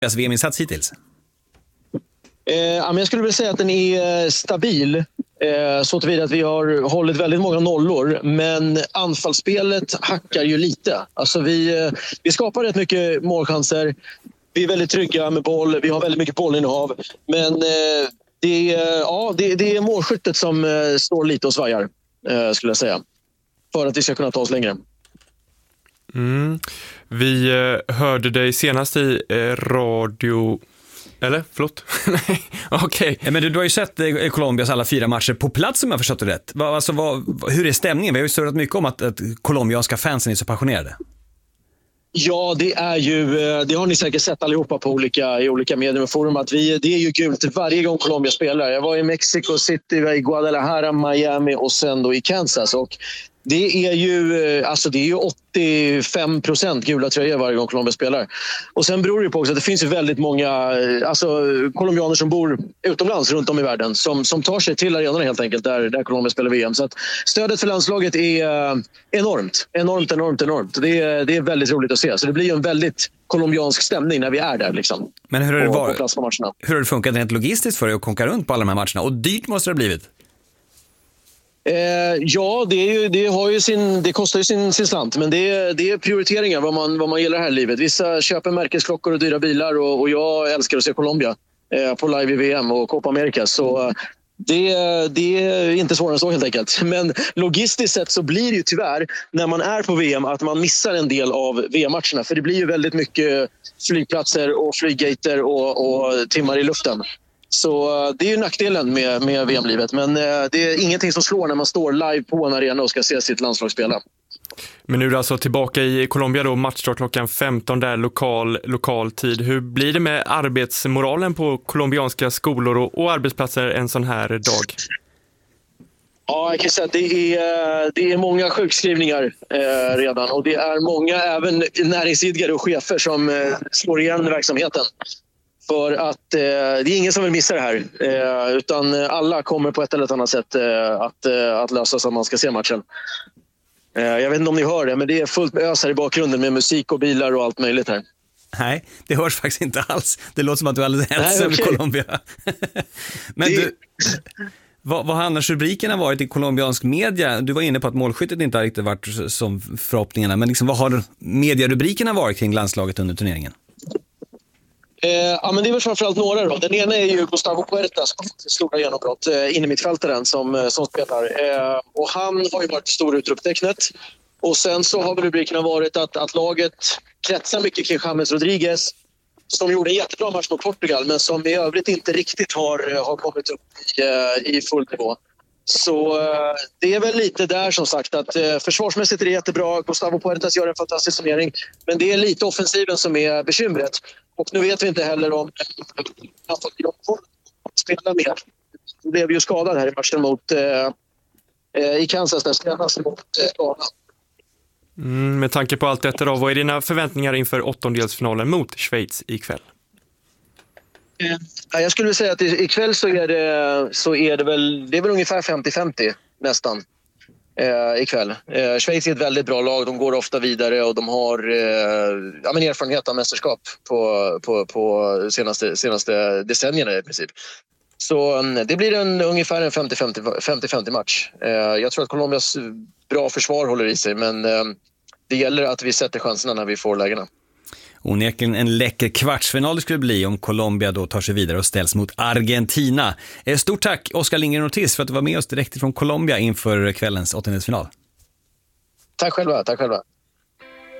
Colombias VM-insats hittills? Men jag skulle vilja säga att den är stabil. Så tillvida att vi har hållit väldigt många nollor, men anfallsspelet hackar ju lite. Alltså vi skapar rätt mycket målchanser. Vi är väldigt trygga med boll. Vi har väldigt mycket bollinnehav. Men det är målskyttet som står lite och svajar, skulle jag säga. För att vi ska kunna ta oss längre. Vi hörde dig senast i radio... Eller? Förlåt? Nej, okej. Okay. Men du har ju sett Colombias alla 4 matcher på plats, om jag förstått det rätt. Hur är stämningen? Vi har ju surrat mycket om att colombianska fansen är så passionerade. Ja, det har ni säkert sett allihopa i olika medier och forum, att det är ju gult varje gång Colombia spelar. Jag var i Mexico City, i Guadalajara, Miami och sen då i Kansas, och det är ju 85% gula tröjor varje gång Colombia spelar. Och sen beror det på också att det finns ju väldigt många colombianer som bor utomlands runt om i världen som tar sig till arenorna helt enkelt där Colombia spelar VM. Så att stödet för landslaget är enormt. Det är väldigt roligt att se. Så det blir ju en väldigt colombiansk stämning när vi är där liksom. Men hur på plats på matcherna. Hur har det funkat rent logistiskt för dig att konka runt på alla de här matcherna? Och dyrt måste det ha blivit. Ja, det kostar ju sin slant, men det är prioriteringar vad man gillar här i livet. Vissa köper märkesklockor och dyra bilar, och jag älskar att se Colombia på live i VM och Copa America, så det är inte svårare än så helt enkelt. Men logistiskt sett så blir det ju tyvärr när man är på VM att man missar en del av VM-matcherna, för det blir ju väldigt mycket flygplatser och flyggater och timmar i luften. Så det är ju nackdelen med VM-livet, men det är ingenting som slår när man står live på en arena och ska se sitt landslag spela. Men nu är du alltså tillbaka i Colombia då, matchstart klockan 15 där, lokal tid. Hur blir det med arbetsmoralen på colombianska skolor och arbetsplatser en sån här dag? Ja, jag kan säga att det är många sjukskrivningar redan, och det är många även näringsidkare och chefer som slår igen verksamheten. För att det är ingen som vill missa det här, utan alla kommer på ett eller annat sätt att lösa så att man ska se matchen. Jag vet inte om ni hör det, men det är fullt med ös här i bakgrunden med musik och bilar och allt möjligt här. Nej, det hörs faktiskt inte alls. Det låter som att du är alldeles ensam i Colombia. Men vad har annars rubrikerna varit i colombiansk media? Du var inne på att målskyttet inte har riktigt varit som förhoppningarna, men liksom, vad har medierubrikerna varit kring landslaget under turneringen? Men det är väl framförallt några då. Den ena är ju Gustavo Puerta som stora genombrott in i mittfältaren som spelar. Och han har ju varit stor utropstecknet. Och sen så har rubrikerna varit att laget kretsar mycket kring James Rodriguez, som gjorde en jättebra match mot Portugal, men som i övrigt inte riktigt har kommit upp i full nivå. Så det är väl lite där som sagt att försvarsmässigt är det jättebra. Gustavo Puertas gör en fantastisk summering, men det är lite offensiven som är bekymret. Och nu vet vi inte heller om han får spela mer. Han blev ju skadad här i matchen mot i Kansas där senast mot Ghana. Med tanke på allt detta då, vad är dina förväntningar inför åttondelsfinalen mot Schweiz ikväll? Jag skulle säga att ikväll så är det väl ungefär 50-50 nästan ikväll. Schweiz är ett väldigt bra lag, de går ofta vidare och de har erfarenhet av mästerskap på senaste decennierna i princip. Så det blir ungefär en 50-50 match. Jag tror att Colombias bra försvar håller i sig, men det gäller att vi sätter chanserna när vi får lägena. Onekligen en läcker kvartsfinal det skulle bli om Colombia då tar sig vidare och ställs mot Argentina. Stort tack Oskar Lindgren Ortiz för att du var med oss direkt från Colombia inför kvällens åttondelsfinal. Tack själva.